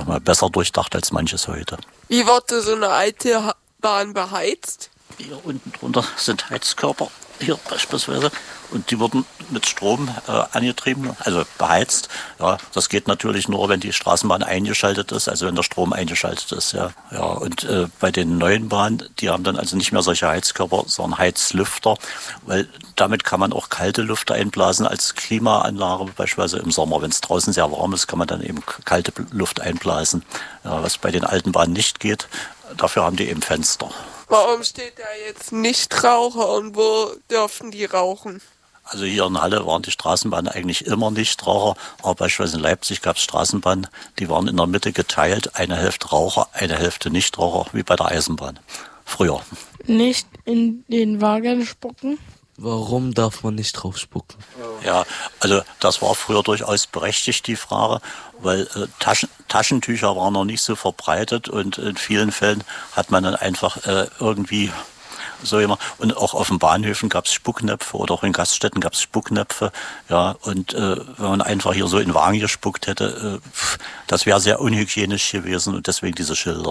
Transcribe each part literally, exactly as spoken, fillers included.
mal, besser durchdacht als manches heute. Wie wurde so eine alte Bahn beheizt? Hier unten drunter sind Heizkörper, hier beispielsweise, und die wurden mit Strom äh, angetrieben, also beheizt. Ja, das geht natürlich nur, wenn die Straßenbahn eingeschaltet ist, also wenn der Strom eingeschaltet ist. Ja, ja und äh, bei den neuen Bahnen, die haben dann also nicht mehr solche Heizkörper, sondern Heizlüfter, weil damit kann man auch kalte Luft einblasen als Klimaanlage, beispielsweise im Sommer. Wenn es draußen sehr warm ist, kann man dann eben kalte Luft einblasen, ja, was bei den alten Bahnen nicht geht. Dafür haben die eben Fenster. Warum steht da jetzt Nichtraucher und wo dürfen die rauchen? Also hier in Halle waren die Straßenbahnen eigentlich immer Nichtraucher, aber beispielsweise in Leipzig gab es Straßenbahnen, die waren in der Mitte geteilt, eine Hälfte Raucher, eine Hälfte Nichtraucher, wie bei der Eisenbahn, früher. Nicht in den Wagen spucken? Warum darf man nicht drauf spucken? Ja, also das war früher durchaus berechtigt, die Frage, weil äh, Taschen, Taschentücher waren noch nicht so verbreitet und in vielen Fällen hat man dann einfach äh, irgendwie so immer, und auch auf den Bahnhöfen gab es Spucknäpfe oder auch in Gaststätten gab es Spucknäpfe, ja, und äh, wenn man einfach hier so in den Wagen gespuckt hätte, äh, das wäre sehr unhygienisch gewesen und deswegen diese Schilder.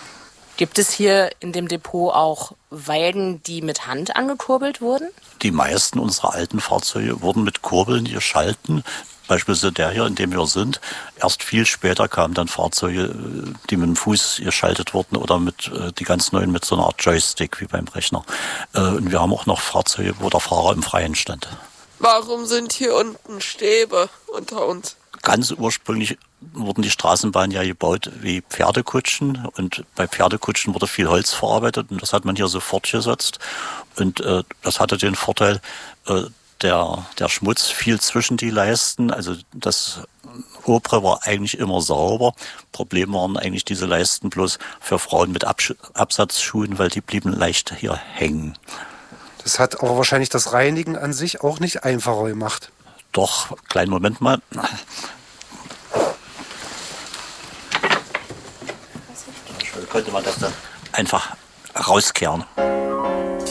Gibt es hier in dem Depot auch Wägen, die mit Hand angekurbelt wurden? Die meisten unserer alten Fahrzeuge wurden mit Kurbeln geschalten. Beispielsweise der hier, in dem wir sind. Erst viel später kamen dann Fahrzeuge, die mit dem Fuß geschaltet wurden oder mit die ganz neuen mit so einer Art Joystick wie beim Rechner. Und wir haben auch noch Fahrzeuge, wo der Fahrer im Freien stand. Warum sind hier unten Stäbe unter uns? Ganz ursprünglich wurden die Straßenbahnen ja gebaut wie Pferdekutschen und bei Pferdekutschen wurde viel Holz verarbeitet und das hat man hier so fortgesetzt und äh, das hatte den Vorteil, äh, der, der Schmutz fiel zwischen die Leisten, also das obere war eigentlich immer sauber. Problem waren eigentlich diese Leisten bloß für Frauen mit Absch- Absatzschuhen, weil die blieben leicht hier hängen. Das hat aber wahrscheinlich das Reinigen an sich auch nicht einfacher gemacht. Doch, kleinen Moment mal. Könnte man das dann einfach rauskehren.